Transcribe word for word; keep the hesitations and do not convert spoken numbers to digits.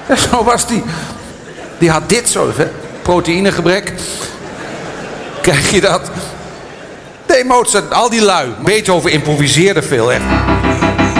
Zo was die. Die had dit zo, hè? Proteïnegebrek. Krijg je dat? Nee, Mozart, al die lui. Beethoven improviseerde veel, echt.